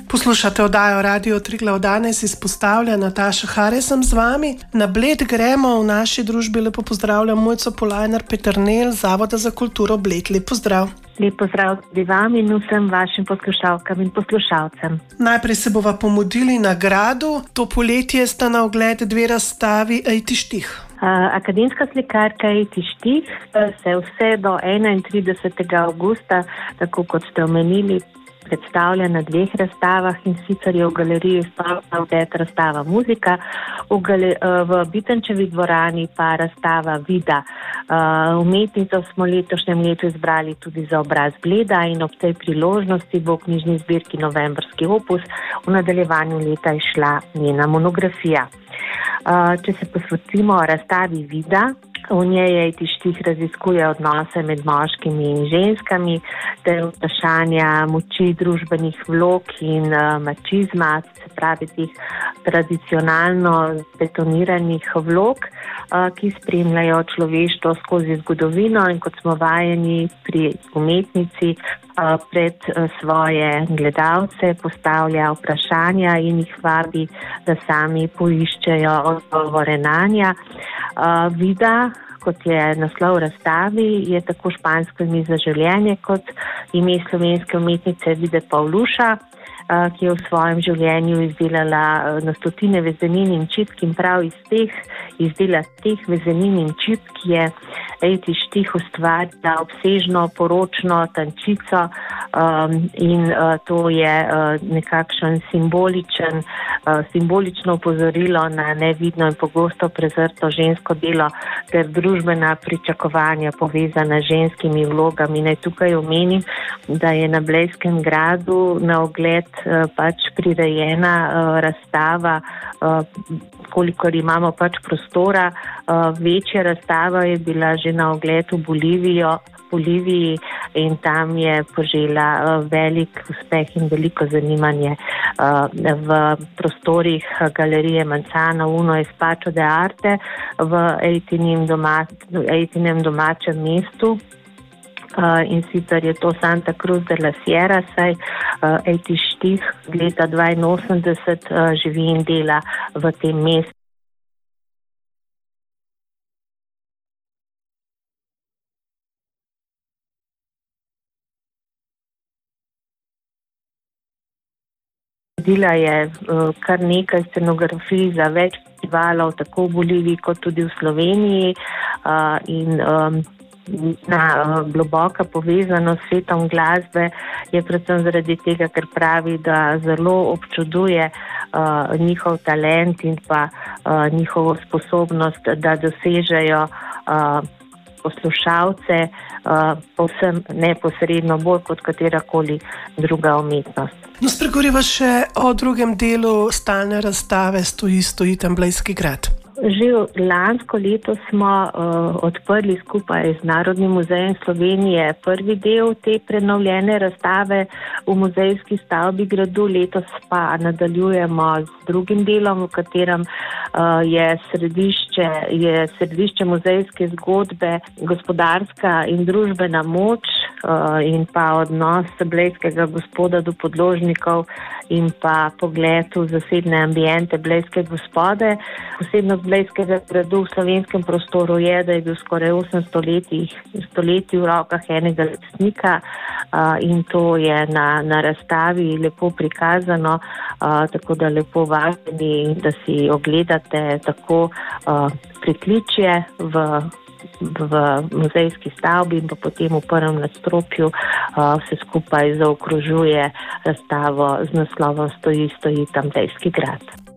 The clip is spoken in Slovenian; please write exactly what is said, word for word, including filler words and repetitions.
Poslušate oddajo Radio Triglav. Danes izpostavlja Nataša Hare, sem z vami. Na Bled gremo, v naši družbi lepo pozdravljam Mojco Polajnar-Peternelj, Zavoda za kulturo Bled. Lep pozdrav. Lep pozdrav tudi vam in vsem vašim poslušalkam in poslušalcem. Najprej se bova pomudili na gradu. To poletje sta na ogled dve razstavi Ejti štih. Uh, akademska slikarka Ejti štih se vse do enaintridesetega avgusta, tako kot ste omenili, predstavlja na dveh razstavah, in sicer je v galeriji Stolpna odet razstava Muzika, v, gal- v Bitenčevi dvorani pa razstava Vida. Uh, umetnico smo letošnjem letu izbrali tudi za obraz Bleda in ob tej priložnosti bo v knjižni zbirki Novembrski opus v nadaljevanju leta išla njena monografija. Uh, če se posvetimo razstavi Vida, v njej Ejti štih raziskuje odnose med moškimi in ženskami ter vprašanja moči družbenih vlog in uh, mačizma, se pravi tih tradicionalno betoniranih vlog, uh, ki spremljajo človeštvo skozi zgodovino in kot smo vajeni pri umetnici uh, pred uh, svoje gledalce postavlja vprašanja in jih vabi, da sami poiščejo odgovore nanja. Uh, Vida, kot je naslov razstavi, je tako špansko ime za življenje kot ime slovenske umetnice Vide Pavluša, uh, ki je v svojem življenju izdelala uh, na stotine vezenin in čipk in prav iz teh izdela teh vezenin in čipk je Ejti štih ustvarila obsežno poročno tančico um, in uh, to je uh, nekakšen simboličen, uh, simbolično opozorilo na nevidno in pogosto prezrto žensko delo ter družbena pričakovanja povezana z ženskimi vlogami. Naj tukaj omenim, da je na Blejskem gradu na ogled uh, pač prirejena uh, razstava, uh, kolikor imamo pač prostora. Uh, večja razstava je bila že na ogled v Bolivijo, Boliviji in tam je požela uh, velik uspeh in veliko zanimanje uh, v prostorih galerije Manzana Uno Espacio de Arte v Ejtinem doma, domačem mestu. Uh, in sicer je to Santa Cruz de la Sierra, saj uh, Ejti štih leta dvainosemdeset uh, živi in dela v tem mestu. Dela je uh, kar nekaj scenografij za več festivalov, tako v Boliviji kot tudi v Sloveniji uh, in um, na uh, globoka povezanost s svetom glasbe je predvsem zaradi tega, ker pravi, da zelo občuduje uh, njihov talent in pa uh, njihovo sposobnost, da dosežejo uh, poslušalce uh, povsem neposredno, bolj kot katerakoli druga umetnost. No, spregovoriva še o drugem delu stalne razstave Stoji, stoji tam Blejski grad. Že lansko leto smo uh, odprli skupaj z Narodnim muzejem Slovenije prvi del te prenovljene razstave v muzejski stavbi gradu. Letos pa nadaljujemo z drugim delom, v katerem uh, je središče, je središče muzejske zgodbe gospodarska in družbena moč uh, in pa odnos blejskega gospoda do podložnikov in pa pogled v zasebne ambiente blejske gospode. Posebnost Blejskega gradu v slovenskem prostoru je, da je bil skoraj osem stoletij, stoletij v rokah enega lastnika uh, in to je na, na razstavi lepo prikazano, uh, tako da lepo vabljeni, da si ogledate tako uh, pritličje v v muzejski stavbi in pa potem v prvem nadstropju uh, vse skupaj zaokrožuje razstavo z naslovom Stoji, stoji tam Blejski grad.